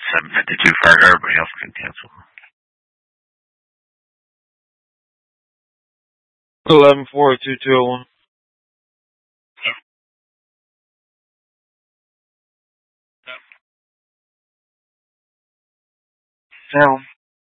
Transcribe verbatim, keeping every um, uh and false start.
seven fifty-two for everybody else can cancel. Eleven four two two oh one. So